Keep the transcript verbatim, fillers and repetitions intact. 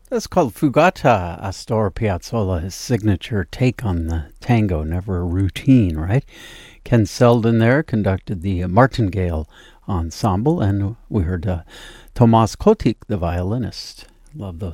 That's called Fugata, Astor Piazzolla, his signature take on the tango, never a routine, right? Ken Selden there conducted the Martingale Ensemble, and we heard uh, Tomas Kotik, the violinist. Love those